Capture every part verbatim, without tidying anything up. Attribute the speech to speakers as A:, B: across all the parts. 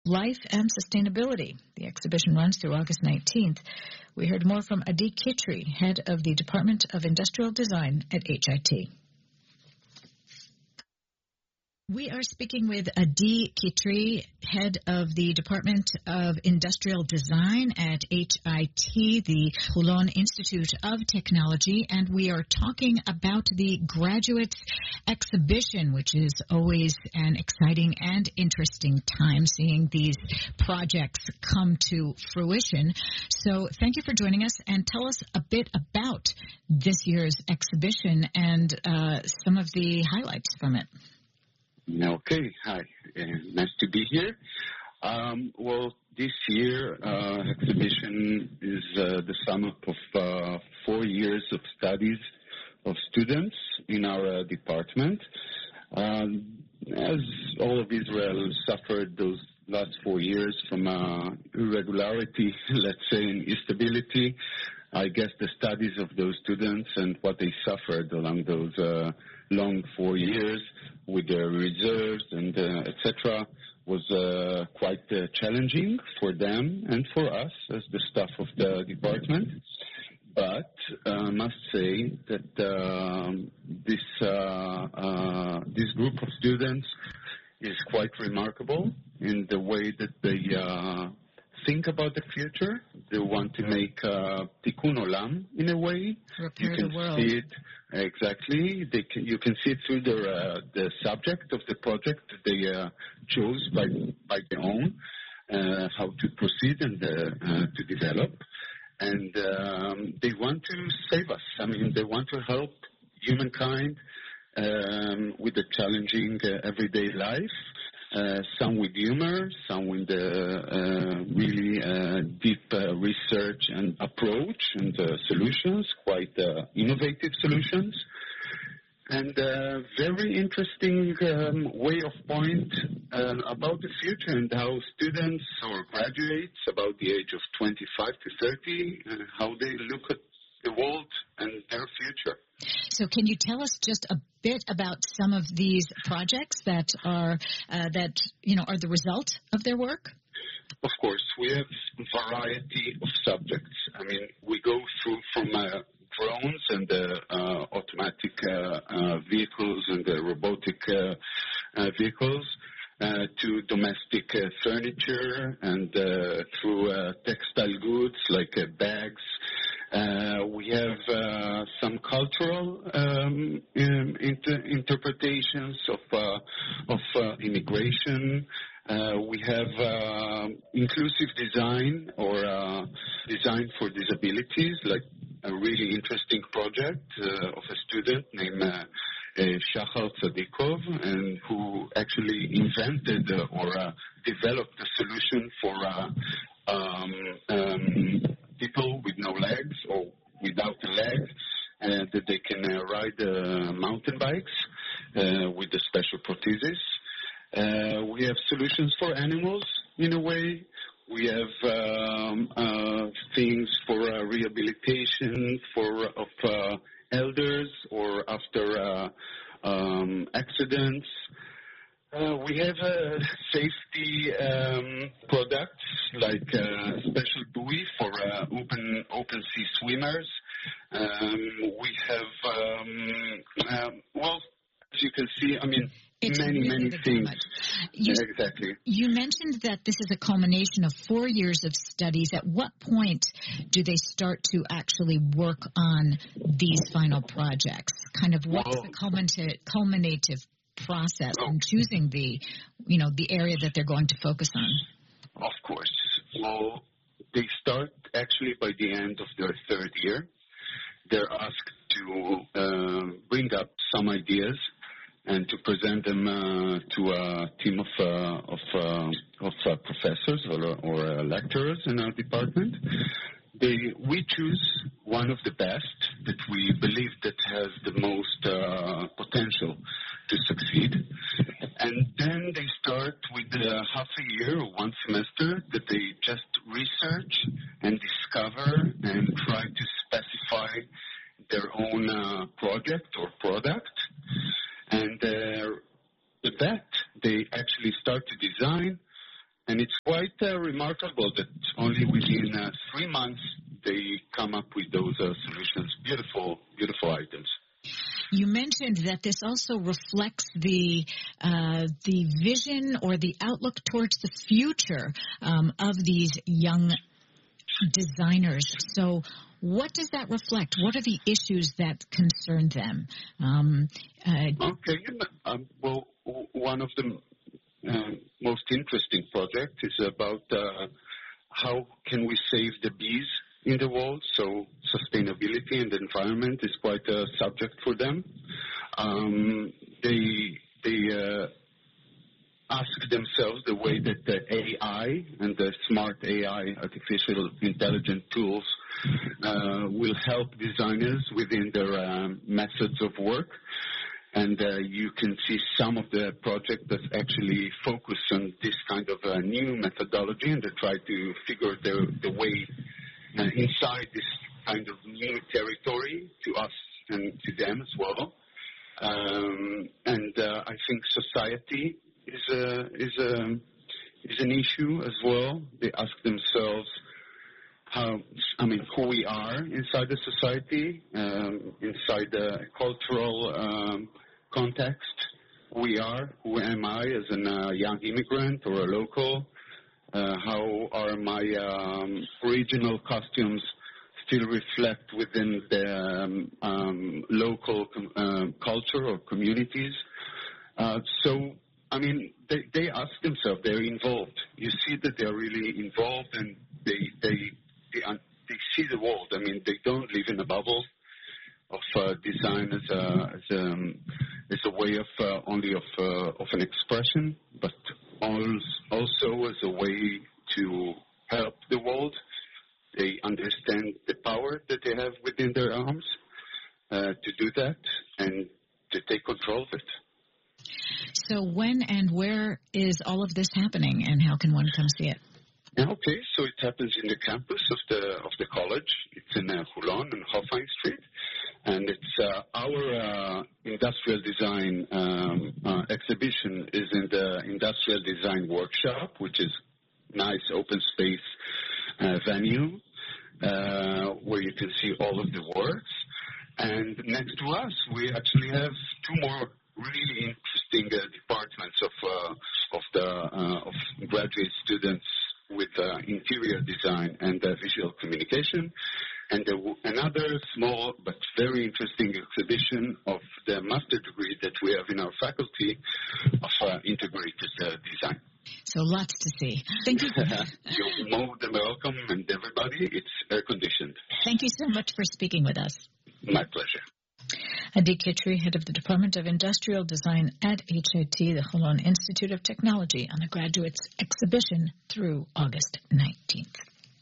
A: Life and Sustainability. The exhibition runs through August nineteenth. We heard more from Adi Kitri, head of the Department of Industrial Design at H I T. We are speaking with Adi Kitri, head of the Department of Industrial Design at H I T, the Holon Institute of Technology, and we are talking about the Graduates Exhibition, which is always an exciting and interesting time seeing these projects come to fruition. So thank you for joining us, and tell us a bit about this year's exhibition and uh, some of the highlights from it.
B: Okay, hi. Uh, nice to be here. Um, well, this year uh, exhibition is uh, the sum up of uh, four years of studies of students in our uh, department. Um, as all of Israel suffered those last four years from uh, irregularity, let's say, and instability, I guess the studies of those students and what they suffered along those uh, long four years with their reserves and uh, et cetera was uh, quite uh, challenging for them and for us as the staff of the department. But I uh, must say that uh, this uh, uh, this group of students is quite remarkable in the way that they uh, think about the future. They want to make uh, tikkun olam in a way.
A: Repair
B: you can
A: the world.
B: see it exactly. They can, you can see it through their, uh, the subject of the project that they uh, chose by by their own, uh, how to proceed and uh, uh, to develop. And um, they want to save us. I mean, they want to help humankind um, with the challenging uh, everyday life. Uh, some with humor, some with uh, uh, really uh, deep uh, research and approach and uh, solutions, quite uh, innovative solutions. And uh, very interesting um, way of point uh, about the future and how students or graduates about the age of twenty-five to thirty, uh, how they look at the world and their future.
A: So can you tell us just a bit about some of these projects that are uh, that you know are the result of their work?
B: Of course, we have a variety of subjects. I mean, we go through from uh, drones and the uh, automatic uh, uh, vehicles and the robotic uh, uh, vehicles uh, to domestic uh, furniture and uh, through uh, textile goods like uh, bags. Uh, we have uh, some cultural um, in, inter- interpretations of uh, of uh, immigration. Uh, we have uh, inclusive design or uh, design for disabilities, like a really interesting project uh, of a student named uh, uh, Shachar Tzadikov, and who actually invented uh, or uh, developed a solution for uh, um, um, people with no legs or without a leg, uh, that they can uh, ride uh, mountain bikes uh, with the special prosthesis. Uh, we have solutions for animals in a way. We have um, uh, things for uh, rehabilitation for of uh, elders or after uh, um, accidents. Uh, we have uh, safety um, products like uh, special buoy for uh, open open sea swimmers. Um, we have um, um, well, as you can see, I mean,
A: It's
B: many
A: really
B: many
A: the
B: things.
A: gamut. You,
B: Exactly.
A: You mentioned that this is a culmination of four years of studies. At what point do they start to actually work on these final projects? Kind of what's
B: Well,
A: the culminative, culminative process
B: oh,
A: in choosing the, you know, the area that they're going to focus on?
B: of course. Well, they start actually by the end of their third year. They're asked to uh, bring up some ideas and to present them uh, to a team of uh, of, uh, of uh, professors or, or uh, lecturers in our department. They, we choose one of the best that we believe that has the most uh, potential to succeed. And then they start with uh, half a year or one semester that they just research and discover and try to specify their own uh, project or product. And uh, with that, they actually start to design And it's quite uh, remarkable that only within uh, three months they come up with those uh, solutions. Beautiful, beautiful items.
A: You mentioned that this also reflects the uh, the vision or the outlook towards the future um, of these young designers. So what does that reflect? What are the issues that concern them? Um, uh,
B: okay, um, well, one of the uh, most interesting projects is about uh, how can we save the bees in the world. So sustainability and the environment is quite a subject for them. Um, they they uh, ask themselves the way that the A I and the smart A I, artificial intelligent tools, uh, will help designers within their um, methods of work. And uh, you can see some of the projects that actually focus on this kind of uh, new methodology, and they try to figure the, the way uh, inside this kind of new territory to us and to them as well. Um, and uh, I think society is a, is a, is an issue as well. They ask themselves how, I mean, who we are inside the society, um, inside the cultural um, context. Who we are, who am I as a uh, young immigrant or a local? Uh, how are my um, original costumes still reflect within the um, um, local com- um, culture or communities? Uh, so, I mean, they, they ask themselves, they're involved. You see that they're really involved, and they they they, uh, they see the world. I mean, they don't live in a bubble of uh, design as a as a, um, as a way of uh, only of uh, of an expression, but also as a way to help the world. They understand the power that they have within their arms uh, to do that and to take control of it.
A: So when and where is all of this happening, and how can one come see it?
B: Okay, so it happens in the campus of the of the college. It's in uh, Holon and Hofheim Street, and it's uh, our uh, industrial design um, uh, exhibition is in the industrial design workshop, which is nice open space uh, venue uh, where you can see all of the works. And next to us, we actually have two more really interesting uh, departments of uh, of the uh, of graduate students with uh, interior design and uh, visual communication, and uh, another small but very interesting exhibition of the master degree that we have in our faculty of uh, integrated uh, design.
A: So lots to see. Thank you.
B: You're more than welcome, and everybody, it's air-conditioned.
A: Thank you so much for speaking with us.
B: My pleasure.
A: Adi Kitri, head of the Department of Industrial Design at H I T, the Holon Institute of Technology, on the graduates exhibition through August nineteenth.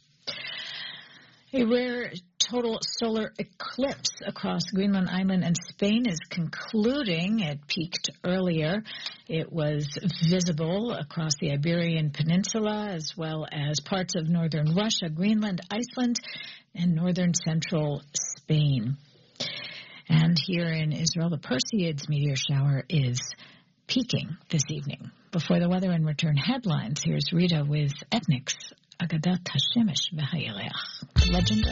A: A rare total solar eclipse across Greenland Island and Spain is concluding. It peaked earlier. It was visible across the Iberian Peninsula as well as parts of northern Russia, Greenland, Iceland, and northern central Spain. And here in Israel, the Perseids meteor shower is peaking this evening. Before the weather and return headlines, here's Rita with Ethnics, Agadat HaShemesh V'Hayereach. Legend